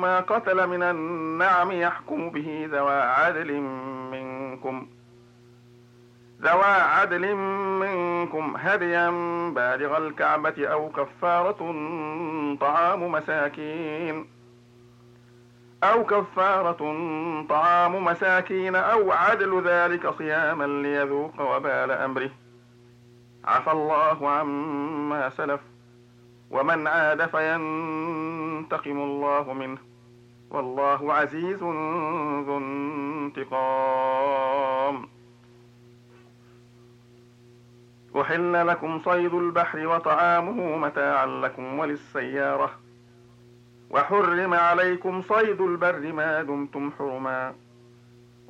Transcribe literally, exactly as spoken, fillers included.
ما قتل من النعم يحكم به ذوى عدل منكم ذوى عدل منكم هديا بالغ الكعبة أو كفارة طعام مساكين أو كفارة طعام مساكين أو عدل ذلك صياما ليذوق وبال أمره. عفى الله عما سلف ومن عاد فينتقم الله منه والله عزيز ذو انتقام. أحل لكم صيد البحر وطعامه متاعا لكم وللسيارة وحرم عليكم صيد البر ما دمتم حرما